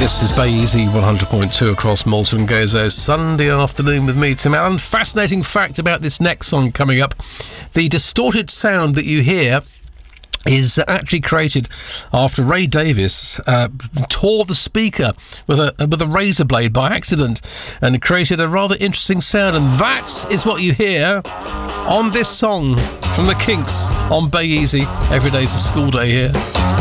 This is Bay Easy 100.2 across Malta and Gozo. Sunday afternoon with me, Tim Allen. Fascinating fact about this next song coming up. The distorted sound that you hear is actually created after Ray Davies tore the speaker with a razor blade by accident and created a rather interesting sound, and that is what you hear on this song from the Kinks on Bay Easy. Every day's a school day here.